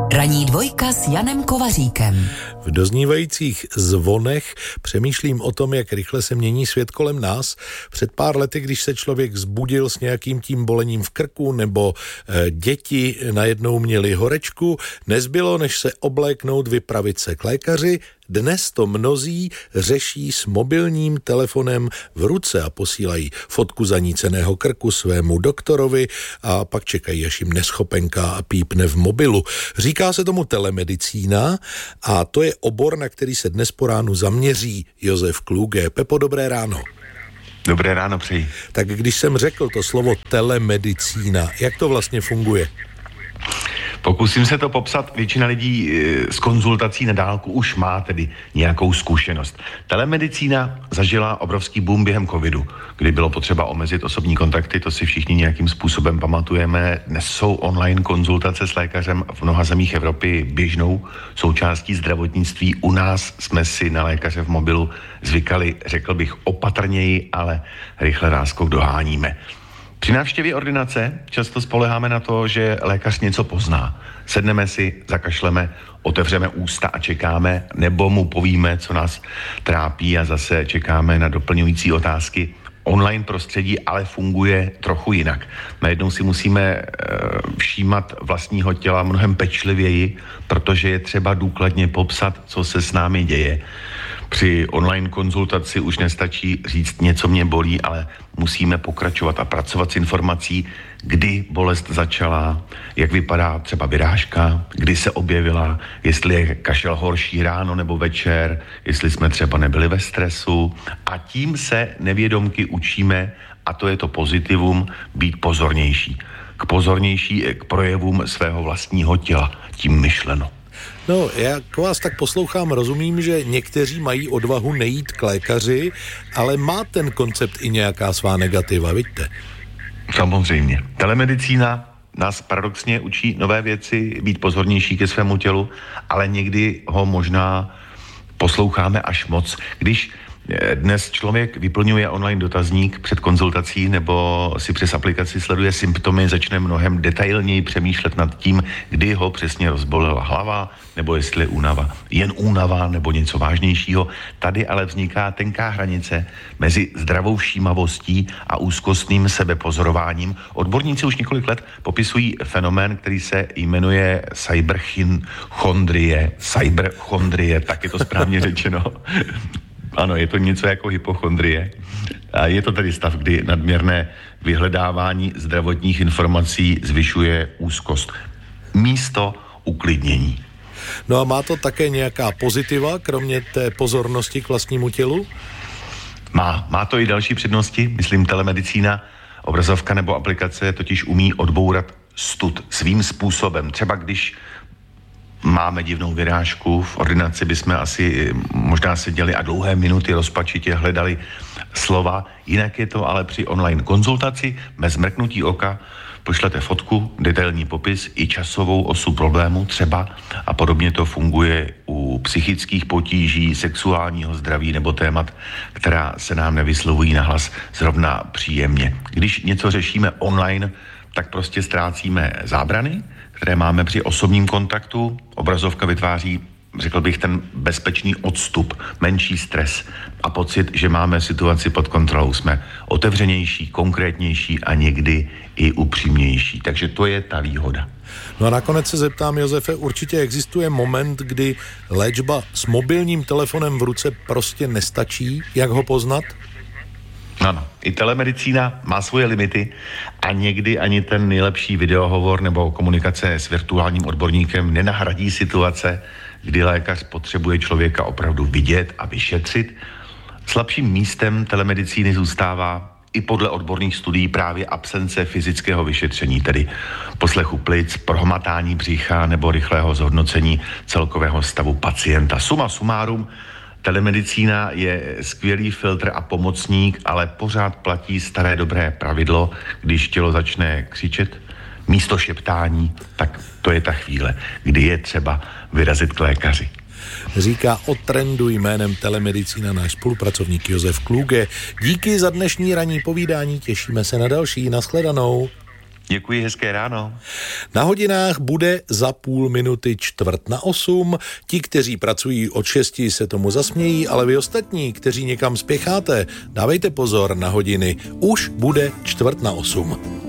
Ranní dvojka s Janem Kovaříkem. V doznívajících zvonech přemýšlím o tom, jak rychle se mění svět kolem nás. Před pár lety, když se člověk vzbudil s nějakým tím bolením v krku nebo děti najednou měli horečku, nezbylo, než se obléknout, vypravit se k lékaři. Dnes to mnozí řeší s mobilním telefonem v ruce a posílají fotku zaníceného krku svému doktorovi a pak čekají, až jim neschopenka a pípne v mobilu. Říká se tomu telemedicína a to je obor, na který se dnes po ránu zaměří Josef Kluge. Pepo, dobré ráno. Dobré ráno, přeji. Tak když jsem řekl to slovo telemedicína, jak to vlastně funguje? Pokusím se to popsat. Většina lidí z konzultací na dálku už má tedy nějakou zkušenost. Telemedicína zažila obrovský boom během covidu, kdy bylo potřeba omezit osobní kontakty, to si všichni nějakým způsobem pamatujeme. Dnes jsou online konzultace s lékařem v mnoha zemích Evropy běžnou součástí zdravotnictví. U nás jsme si na lékaře v mobilu zvykali, řekl bych, opatrněji, ale rychle náskok doháníme. Při návštěvě ordinace často spoléháme na to, že lékař něco pozná. Sedneme si, zakašleme, otevřeme ústa a čekáme, nebo mu povíme, co nás trápí a zase čekáme na doplňující otázky. Online prostředí ale funguje trochu jinak. Najednou si musíme všímat vlastního těla mnohem pečlivěji, protože je třeba důkladně popsat, co se s námi děje. Při online konzultaci už nestačí říct něco mě bolí, ale musíme pokračovat a pracovat s informací, kdy bolest začala, jak vypadá třeba vyrážka, kdy se objevila, jestli je kašel horší ráno nebo večer, jestli jsme třeba nebyli ve stresu. A tím se nevědomky učíme, a to je to pozitivum, být pozornější. K projevům svého vlastního těla, tím myšleno. No, jak vás tak poslouchám, rozumím, že někteří mají odvahu nejít k lékaři, ale má ten koncept i nějaká svá negativa, vidíte? Samozřejmě. Telemedicína nás paradoxně učí nové věci, být pozornější ke svému tělu, ale někdy ho možná posloucháme až moc. Když dnes člověk vyplňuje online dotazník před konzultací nebo si přes aplikaci sleduje symptomy, začne mnohem detailněji přemýšlet nad tím, kdy ho přesně rozbolela hlava, nebo jestli je únava. Jen únava nebo něco vážnějšího. Tady ale vzniká tenká hranice mezi zdravou všímavostí a úzkostným sebepozorováním. Odborníci už několik let popisují fenomén, který se jmenuje cyberchondrie, tak je to správně řečeno. Ano, je to něco jako hypochondrie. A je to tedy stav, kdy nadměrné vyhledávání zdravotních informací zvyšuje úzkost místo uklidnění. No a má to také nějaká pozitiva, kromě té pozornosti k vlastnímu tělu? Má to i další přednosti. Myslím, telemedicína, obrazovka nebo aplikace totiž umí odbourat stud svým způsobem. Třeba když máme divnou vyrážku, v ordinaci bychom asi možná seděli a dlouhé minuty rozpačitě hledali slova. Jinak je to ale při online konzultaci, bez mrknutí oka pošlete fotku, detailní popis i časovou osu problému třeba a podobně to funguje u psychických potíží, sexuálního zdraví nebo témat, která se nám nevyslovují nahlas zrovna příjemně. Když něco řešíme online, tak prostě ztrácíme zábrany, které máme při osobním kontaktu. Obrazovka vytváří, řekl bych, ten bezpečný odstup, menší stres a pocit, že máme situaci pod kontrolou. Jsme otevřenější, konkrétnější a někdy i upřímnější. Takže to je ta výhoda. No a nakonec se zeptám, Josefe, určitě existuje moment, kdy léčba s mobilním telefonem v ruce prostě nestačí. Jak ho poznat? Ano, i telemedicína má svoje limity a někdy ani ten nejlepší videohovor nebo komunikace s virtuálním odborníkem nenahradí situace, kdy lékař potřebuje člověka opravdu vidět a vyšetřit. Slabším místem telemedicíny zůstává i podle odborných studií právě absence fyzického vyšetření, tedy poslechu plic, prohmatání břicha nebo rychlého zhodnocení celkového stavu pacienta. Suma sumárum, telemedicína je skvělý filtr a pomocník, ale pořád platí staré dobré pravidlo, když tělo začne křičet, místo šeptání, tak to je ta chvíle, kdy je třeba vyrazit k lékaři. Říká o trendu jménem telemedicína náš spolupracovník Josef Kluge. Díky za dnešní ranní povídání, těšíme se na další. Nashledanou. Děkuji, hezké ráno. Na hodinách bude za půl minuty 7:45. Ti, kteří pracují od 6, se tomu zasmějí, ale vy ostatní, kteří někam spěcháte, dávejte pozor na hodiny. Už bude 7:45.